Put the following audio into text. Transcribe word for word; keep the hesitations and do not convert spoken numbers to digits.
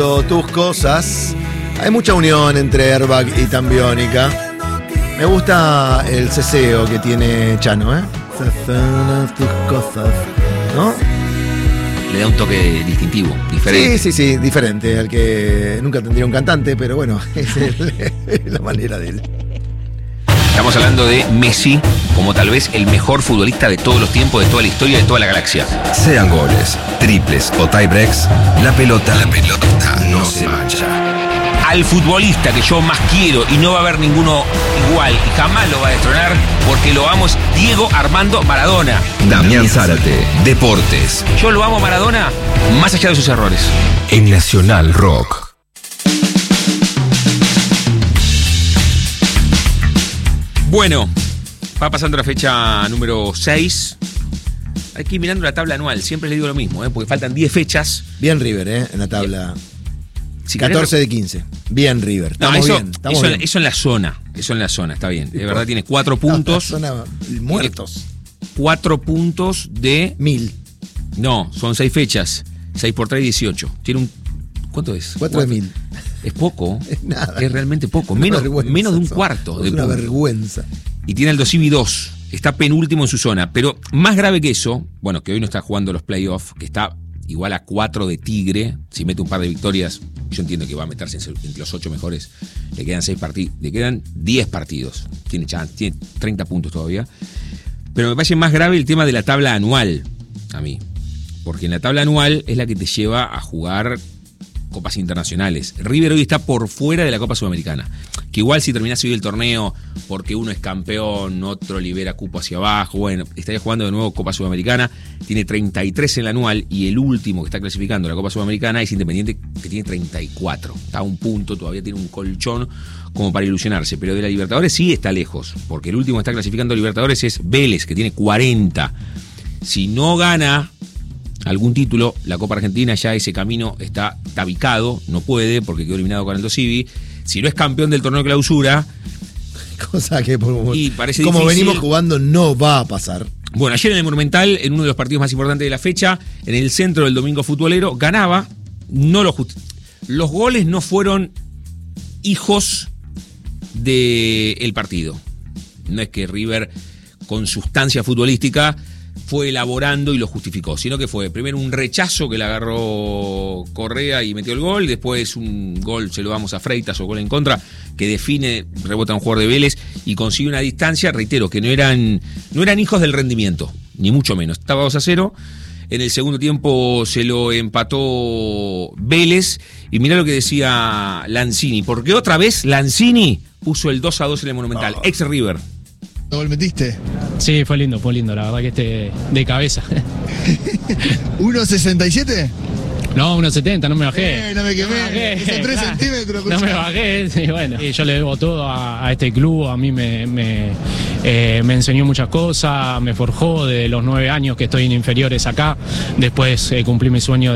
tanto tus cosas. Hay mucha unión entre Airbag y Tambiónica. Me gusta el ceseo que tiene Chano, ¿eh? Tus cosas, ¿no? Le da un toque distintivo, diferente. Sí, sí, sí, diferente al que nunca tendría un cantante, pero bueno, es el, la manera de él. Estamos hablando de Messi como tal vez el mejor futbolista de todos los tiempos, de toda la historia, de toda la galaxia. Sean goles, triples o tiebreaks, la pelota, la pelota no se mancha. Al futbolista que yo más quiero y no va a haber ninguno igual y jamás lo va a destronar porque lo amo, es Diego Armando Maradona. Damián Zárate, Deportes. Yo lo amo a Maradona más allá de sus errores. En Nacional Rock. Bueno, va pasando la fecha número seis. Hay que ir mirando la tabla anual. Siempre les digo lo mismo, ¿eh? Porque faltan diez fechas. Bien River, ¿eh? En la tabla. Si catorce de quince. Bien River. Estamos no, eso, bien. Estamos eso, bien. eso en la zona. Eso en la zona, está bien. De verdad tiene cuatro puntos. No, zona muertos. Cuatro puntos de... Mil. No, son seis fechas. Seis por tres, dieciocho. Tiene un... ¿Cuánto es? Cuatro de mil. Es poco. Es nada. Es realmente poco. Menos, menos de un cuarto. Es de una punto. vergüenza. Y tiene el dos I B I dos. Está penúltimo en su zona. Pero más grave que eso, bueno, que hoy no está jugando los playoffs, que está igual a cuatro de Tigre. Si mete un par de victorias, yo entiendo que va a meterse entre los ocho mejores. Le quedan seis partidos. Le quedan diez partidos. Tiene chance, tiene treinta puntos todavía. Pero me parece más grave el tema de la tabla anual. A mí. Porque en la tabla anual es la que te lleva a jugar copas internacionales. River hoy está por fuera de la Copa Sudamericana. Que igual si terminás hoy el torneo porque uno es campeón, otro libera cupo hacia abajo, bueno, estaría jugando de nuevo Copa Sudamericana, tiene treinta y tres en la anual y el último que está clasificando la Copa Sudamericana es Independiente que tiene treinta y cuatro. Está a un punto, todavía tiene un colchón como para ilusionarse, pero de la Libertadores sí está lejos, porque el último que está clasificando a Libertadores es Vélez, que tiene cuarenta. Si no gana algún título, la Copa Argentina ya ese camino está tabicado, no puede porque quedó eliminado con el dos I B I. Si no es campeón del torneo de clausura, cosa que como, y parece como difícil. Venimos jugando no va a pasar. Bueno, ayer en el Monumental, en uno de los partidos más importantes de la fecha, en el centro del domingo futbolero, ganaba, no lo just... los goles no fueron hijos del partido. No es que River con sustancia futbolística fue elaborando y lo justificó, sino que fue primero un rechazo que le agarró Correa y metió el gol, después un gol, se lo damos a Freitas o gol en contra, que define, rebota un jugador de Vélez y consigue una distancia, reitero, que no eran, no eran hijos del rendimiento, ni mucho menos, estaba dos a cero, en el segundo tiempo se lo empató Vélez, y mirá lo que decía Lanzini, porque otra vez Lanzini puso el dos a dos en el Monumental, ex River. ¿Lo gol metiste? Sí, fue lindo, fue lindo, la verdad que este de cabeza. ¿uno sesenta y siete? No, uno setenta, no me bajé. Eh, no me quemé, No me bajé, son tres claro. centímetros. No me bajé, sí, bueno. Y yo le debo todo a, a este club, a mí me, me, eh, me enseñó muchas cosas, me forjó de los nueve años que estoy en inferiores acá. Después eh, cumplí mi sueño